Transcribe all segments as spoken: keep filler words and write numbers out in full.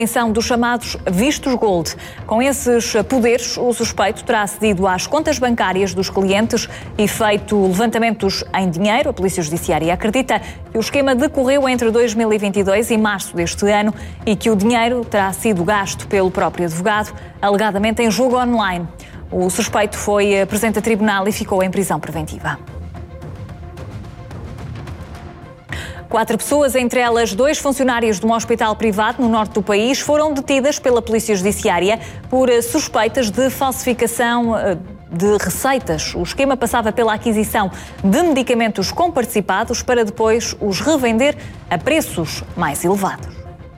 Dos chamados vistos gold. Com esses poderes, o suspeito terá acedido às contas bancárias dos clientes e feito levantamentos em dinheiro. A Polícia Judiciária acredita que o esquema decorreu entre dois mil e vinte e dois e março deste ano e que o dinheiro terá sido gasto pelo próprio advogado, alegadamente em jogo online. O suspeito foi presente a tribunal e ficou em prisão preventiva. Quatro pessoas, entre elas dois funcionários de um hospital privado no norte do país, foram detidas pela Polícia Judiciária por suspeitas de falsificação de receitas. O esquema passava pela aquisição de medicamentos comparticipados para depois os revender a preços mais elevados.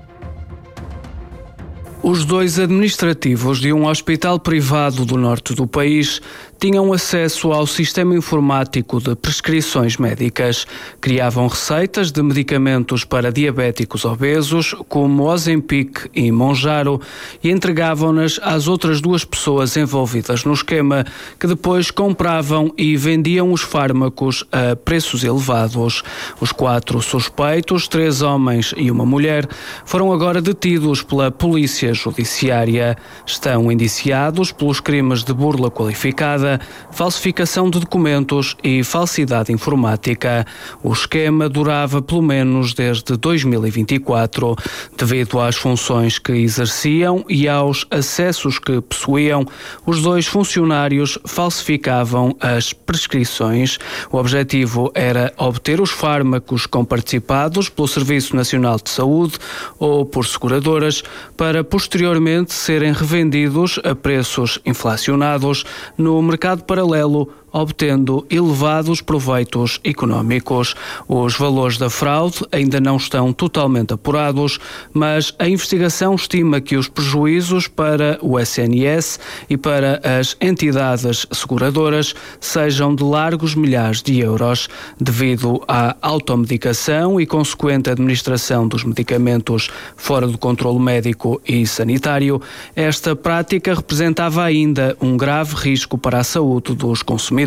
Os dois administrativos de um hospital privado do norte do país tinham acesso ao sistema informático de prescrições médicas. Criavam receitas de medicamentos para diabéticos obesos, como Ozempic e Mounjaro, e entregavam-nas às outras duas pessoas envolvidas no esquema, que depois compravam e vendiam os fármacos a preços elevados. Os quatro suspeitos, três homens e uma mulher, foram agora detidos pela Polícia Judiciária. Estão indiciados pelos crimes de burla qualificada, falsificação de documentos e falsidade informática. O esquema durava pelo menos desde dois mil e vinte e quatro. Devido às funções que exerciam e aos acessos que possuíam, os dois funcionários falsificavam as prescrições. O objetivo era obter os fármacos comparticipados pelo Serviço Nacional de Saúde ou por seguradoras para posteriormente serem revendidos a preços inflacionados no mercado paralelo, obtendo elevados proveitos económicos. Os valores da fraude ainda não estão totalmente apurados, mas a investigação estima que os prejuízos para o S N S e para as entidades seguradoras sejam de largos milhares de euros. Devido à automedicação e consequente administração dos medicamentos fora do controle médico e sanitário, esta prática representava ainda um grave risco para a saúde dos consumidores.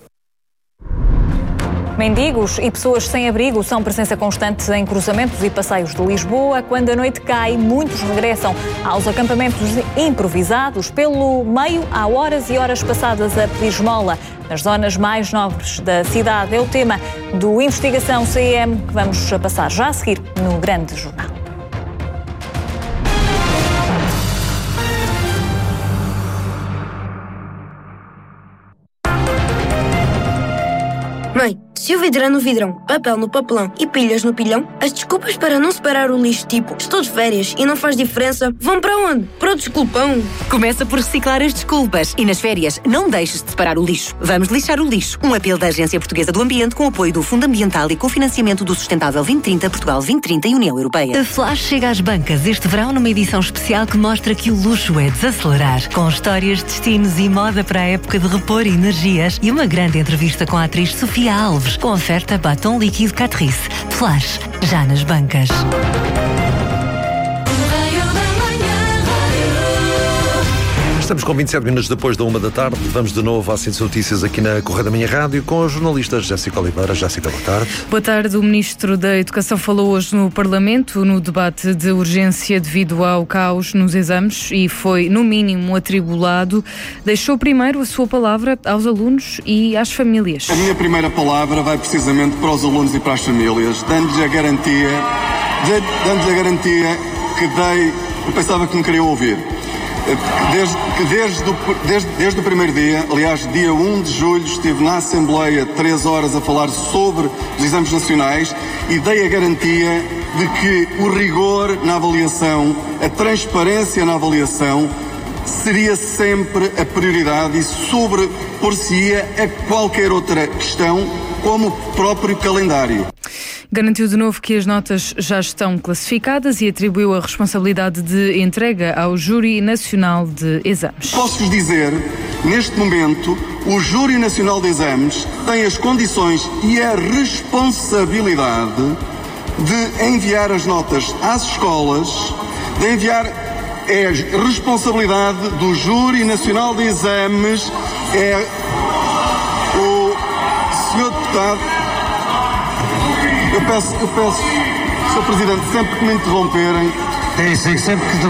Mendigos e pessoas sem abrigo são presença constante em cruzamentos e passeios de Lisboa. Quando a noite cai, muitos regressam aos acampamentos improvisados. Pelo meio, há horas e horas passadas a pedir esmola nas zonas mais nobres da cidade. É o tema do Investigação C M que vamos passar já a seguir no Grande Jornal. Mãe, se o vidro é no vidrão, papel no papelão e pilhas no pilhão, as desculpas para não separar o lixo, tipo estou de férias e não faz diferença, vão para onde? Para o desculpão. Começa por reciclar as desculpas e nas férias não deixes de separar o lixo. Vamos lixar o lixo. Um apelo da Agência Portuguesa do Ambiente com apoio do Fundo Ambiental e cofinanciamento do Sustentável vinte trinta, Portugal vinte trinta e União Europeia. A Flash chega às bancas este verão numa edição especial que mostra que o luxo é desacelerar, com histórias, destinos e moda para a época de repor energias e uma grande entrevista com a atriz Sofia Alves, com oferta batom líquido Catrice. Flash, já nas bancas. Estamos com vinte e sete minutos depois da uma da tarde. Vamos de novo à Centro de Notícias aqui na Correia da Manhã Rádio com a jornalista Jéssica Oliveira. Jéssica, boa tarde. Boa tarde. O Ministro da Educação falou hoje no Parlamento no debate de urgência devido ao caos nos exames e foi, no mínimo, atribulado. Deixou primeiro a sua palavra aos alunos e às famílias. A minha primeira palavra vai precisamente para os alunos e para as famílias, dando-lhes a garantia, dando-lhes a garantia que dei, eu pensava que me queriam ouvir. Desde, desde, desde, desde o primeiro dia, aliás, dia um de julho, estive na Assembleia três horas a falar sobre os exames nacionais e dei a garantia de que o rigor na avaliação, a transparência na avaliação, seria sempre a prioridade e sobrepor-se-ia a qualquer outra questão, como o próprio calendário. Garantiu de novo que as notas já estão classificadas e atribuiu a responsabilidade de entrega ao Júri Nacional de Exames. Posso-vos dizer, neste momento, o Júri Nacional de Exames tem as condições e a responsabilidade de enviar as notas às escolas, de enviar é a responsabilidade do Júri Nacional de Exames, é o senhor Deputado. Eu peço, eu peço, senhor Presidente, sempre que me interromperem, É isso, é sempre que